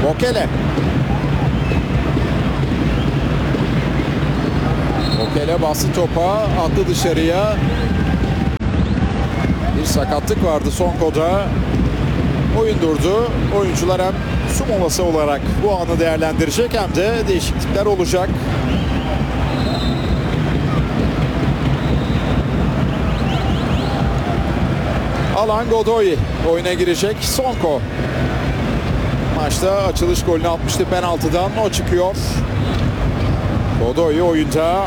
Okele. Okele bastı topa, attı dışarıya. Bir sakatlık vardı Sonko'da. Oyun durdu. Oyuncular hem su molası olarak bu anı değerlendirecek hem de değişiklikler olacak. Alan Godoy oyuna girecek. Sonko maçta açılış golünü atmıştı penaltıdan. O çıkıyor. Godoy oyunda.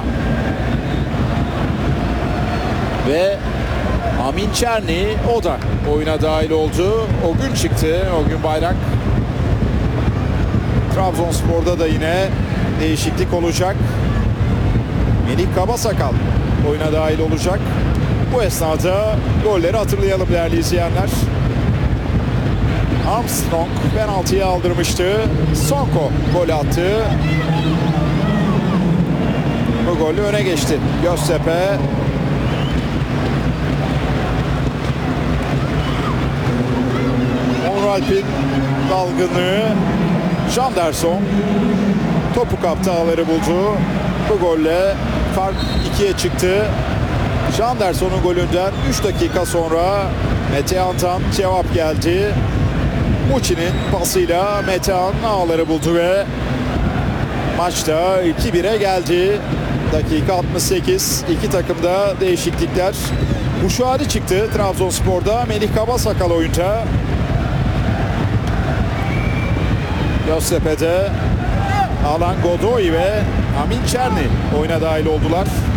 Ve Amin Çerni o da oyuna dahil oldu. O gün çıktı. O gün Bayrak. Trabzonspor'da da yine değişiklik olacak. Melih Kabasakal oyuna dahil olacak. Bu esnada golleri hatırlayalım değerli izleyenler. Armstrong penaltıyı aldırmıştı. Sonko gol attı. Bu golle öne geçti Göztepe. Onur Alp'in dalgınlığı. Janderson topu kaptı, ağları buldu. Bu golle fark 2'ye çıktı. Janderson'un golünden 3 dakika sonra Metehan'dan cevap geldi. Muçi'nin pasıyla Metehan ağları buldu ve maçta 2-1'e geldi. Dakika 68. İki takımda değişiklikler. Buşari çıktı Trabzonspor'da. Melih Kabasakal oyunca. Göztepe'de Alan Godoy ve Amin Çerni oyuna dahil oldular.